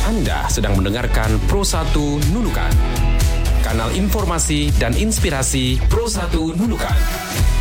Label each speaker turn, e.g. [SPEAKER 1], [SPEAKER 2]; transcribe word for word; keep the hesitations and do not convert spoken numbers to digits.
[SPEAKER 1] Anda sedang mendengarkan Pro satu Nunukan, kanal informasi dan inspirasi Pro satu Nunukan.